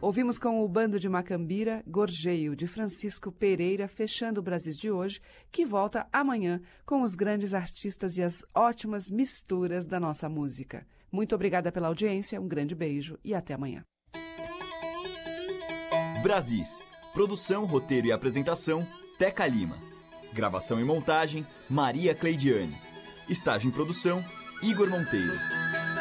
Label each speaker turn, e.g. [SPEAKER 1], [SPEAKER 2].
[SPEAKER 1] Ouvimos com o Bando de Macambira, Gorjeio, de Francisco Pereira, fechando o Brasis de hoje, que volta amanhã com os grandes artistas e as ótimas misturas da nossa música. Muito obrigada pela audiência, um grande beijo e até amanhã.
[SPEAKER 2] Brasis. Produção, roteiro e apresentação, Teca Lima. Gravação e montagem, Maria Cleidiane. Estágio em produção, Igor Monteiro.